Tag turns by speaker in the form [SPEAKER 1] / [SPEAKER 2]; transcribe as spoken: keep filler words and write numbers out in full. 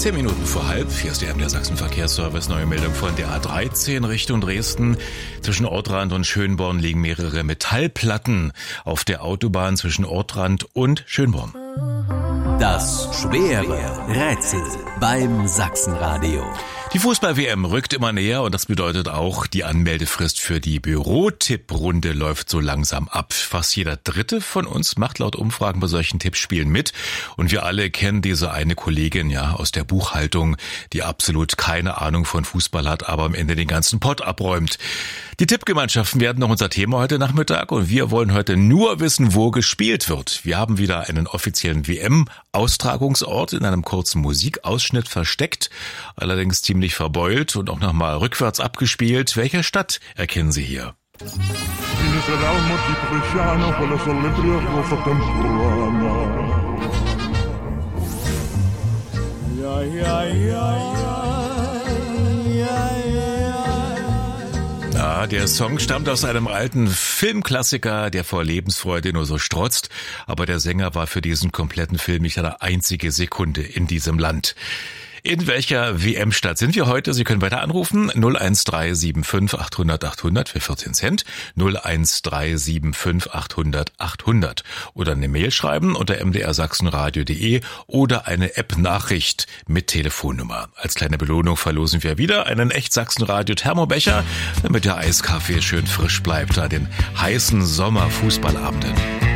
[SPEAKER 1] Zehn Minuten vor halb, hier ist der M D R Sachsen Verkehrsservice, neue Meldung von der A dreizehn Richtung Dresden. Zwischen Ortrand und Schönborn liegen mehrere Metallplatten auf der Autobahn zwischen Ortrand und Schönborn.
[SPEAKER 2] Das schwere Rätsel beim Sachsenradio.
[SPEAKER 1] Die Fußball-W M rückt immer näher und das bedeutet auch, die Anmeldefrist für die Büro-Tipp-Runde läuft so langsam ab. Fast jeder Dritte von uns macht laut Umfragen bei solchen Tippspielen mit und wir alle kennen diese eine Kollegin ja aus der Buchhaltung, die absolut keine Ahnung von Fußball hat, aber am Ende den ganzen Pott abräumt. Die Tippgemeinschaften werden noch unser Thema heute Nachmittag und wir wollen heute nur wissen, wo gespielt wird. Wir haben wieder einen offiziellen W M-Austragungsort in einem kurzen Musikausschnitt versteckt, allerdings ziemlich verbeult und auch nochmal rückwärts abgespielt. Welche Stadt erkennen Sie hier?
[SPEAKER 3] Ja, ja, ja.
[SPEAKER 1] Ja, der Song stammt aus einem alten Filmklassiker, der vor Lebensfreude nur so strotzt, aber der Sänger war für diesen kompletten Film nicht eine einzige Sekunde in diesem Land. In welcher W M-Stadt sind wir heute? Sie können weiter anrufen. null eins drei sieben fünf achthundert achthundert für vierzehn Cent. null eins drei sieben fünf achthundert achthundert. Oder eine Mail schreiben unter m d r sachsenradio punkt de oder eine App-Nachricht mit Telefonnummer. Als kleine Belohnung verlosen wir wieder einen echt Sachsenradio-Thermobecher, damit der Eiskaffee schön frisch bleibt an den heißen Sommerfußballabenden.